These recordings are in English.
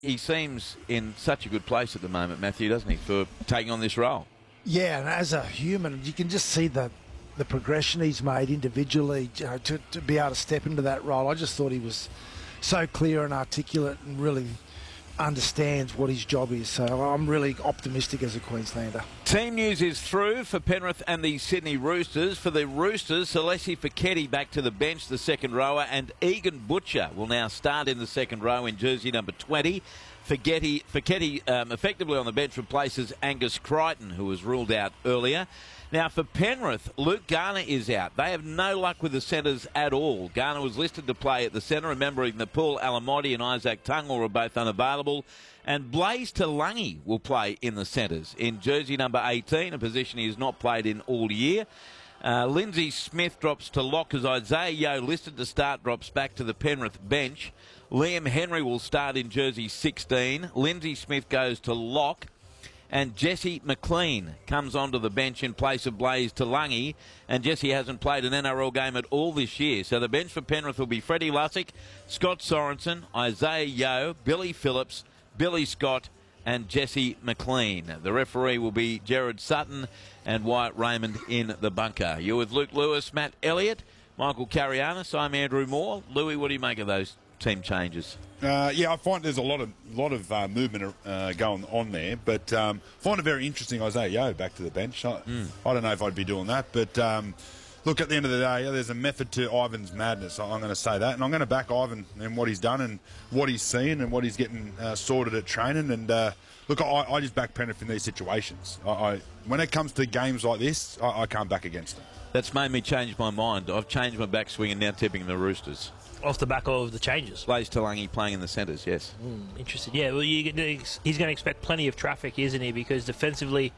He seems in such a good place at the moment, Matthew, doesn't he, for taking on this role? Yeah, and as a human, you can just see the progression he's made individually, to be able to step into that role. I just thought he was so clear and articulate and really understands what his job is. So I'm really optimistic as a Queenslander. Team news is through for Penrith and the Sydney Roosters. For the Roosters, Celeste Fekete back to the bench, the second rower, and Egan Butcher will now start in the second row in jersey number 20. Fekete effectively on the bench replaces Angus Crichton, who was ruled out earlier. Now, for Penrith, Luke Garner is out. They have no luck with the centres at all. Garner was listed to play at the centre, remembering that Paul Alamotti and Isaac Tungall are both unavailable. And Blaise Talangi will play in the centres in jersey number 18, a position he has not played in all year. Lindsay Smith drops to lock as Isaiah Yeo, listed to start, drops back to the Penrith bench. Liam Henry will start in jersey 16. Lindsay Smith goes to lock. And Jesse McLean comes onto the bench in place of Blaise Talangi. And Jesse hasn't played an NRL game at all this year. So the bench for Penrith will be Freddie Lussick, Scott Sorensen, Isaiah Yeo, Billy Phillips, Billy Scott and Jesse McLean. The referee will be Gerard Sutton and Wyatt Raymond in the bunker. You're with Luke Lewis, Matt Elliott, Michael Carianis. I'm Andrew Moore. Louis, what do you make of those team changes? I find there's a lot of movement going on there, but find it very interesting Isaiah Yeo back to the bench. I don't know if I'd be doing that, but look, at the end of the day, there's a method to Ivan's madness. I'm going to say that, and I'm going to back Ivan and what he's done and what he's seen and what he's getting sorted at training. And look, I just back Penrith in these situations. When it comes to games like this, I can't back against them. That's made me change my mind. I've changed my backswing and now tipping the Roosters. Off the back of the changes. Blaise Talangi playing in the centres, yes. Interesting. Yeah, well, he's going to expect plenty of traffic, isn't he? Because defensively,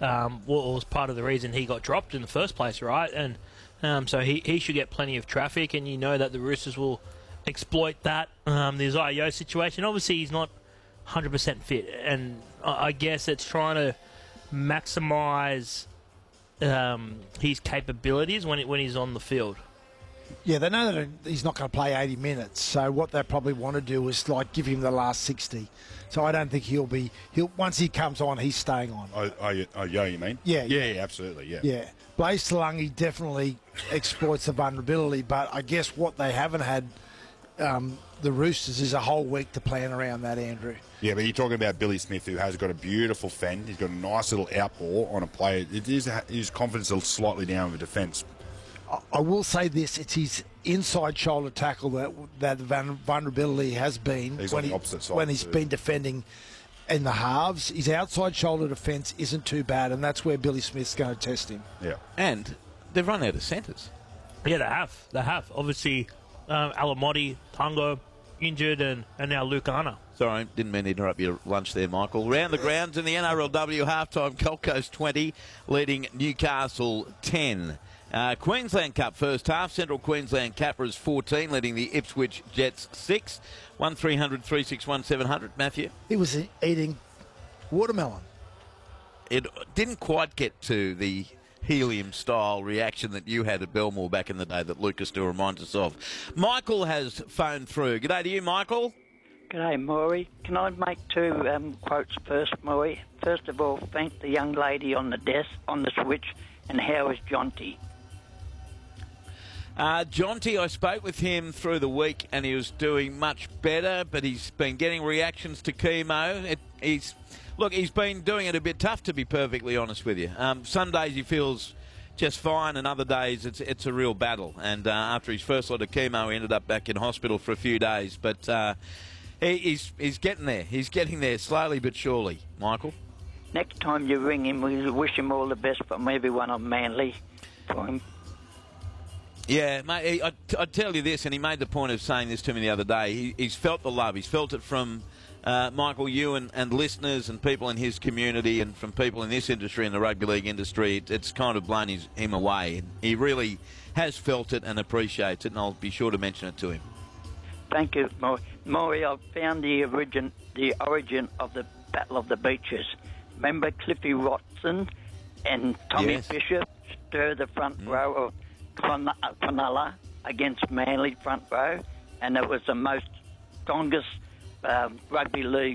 was part of the reason he got dropped in the first place, right? And so he should get plenty of traffic, and you know that the Roosters will exploit that. The Isaiah Yeo situation, obviously he's not 100% fit, and I guess it's trying to maximise his capabilities when he's on the field. Yeah, they know that he's not going to play 80 minutes, so what they probably want to do is give him the last 60. So I don't think he'll once he comes on, he's staying on. Yeo, you mean? Yeah, absolutely, yeah. Yeah, Blaise Talangi definitely exploits the vulnerability, but I guess what they haven't had, the Roosters, is a whole week to plan around that, Andrew. Yeah, but you're talking about Billy Smith, who has got a beautiful fend. He's got a nice little outball on a player. His confidence is slightly down with defence. I will say this, it's his inside shoulder tackle that the vulnerability has been when he's been defending in the halves. His outside shoulder defence isn't too bad, and that's where Billy Smith's going to test him. Yeah. And they've run out of centres. Yeah, they have. Obviously, Alamotti, Tungo injured, and now Luke Garner. Sorry, didn't mean to interrupt your lunch there, Michael. Round the grounds in the NRLW halftime, Gold Coast 20 leading Newcastle 10. Queensland Cup first half, Central Queensland Capras 14, leading the Ipswich Jets 6. 1300 361 700. Matthew? He was eating watermelon. It didn't quite get to the helium-style reaction that you had at Belmore back in the day that Lucas still reminds us of. Michael has phoned through. G'day to you, Michael. G'day, Maury. Can I make two quotes first, Maury? First of all, thank the young lady on the desk, on the switch, and how is Jonty? Jonty, I spoke with him through the week and he was doing much better, but he's been getting reactions to chemo. He's been doing it a bit tough, to be perfectly honest with you. Some days he feels just fine, and other days it's a real battle. And after his first lot of chemo, he ended up back in hospital for a few days. But he's getting there. He's getting there slowly but surely, Michael. Next time you ring him, we wish him all the best from everyone on Manly for him. Yeah, mate, I tell you this, and he made the point of saying this to me the other day. He's felt the love. He's felt it from Michael, you and listeners and people in his community and from people in this industry, in the rugby league industry. It's kind of blown him away. He really has felt it and appreciates it, and I'll be sure to mention it to him. Thank you, Maury. Maury, I've found the origin of the Battle of the Beaches. Remember Cliffy Watson and Tommy Fisher stir the front row of Cronulla against Manly front row, and it was the most strongest rugby league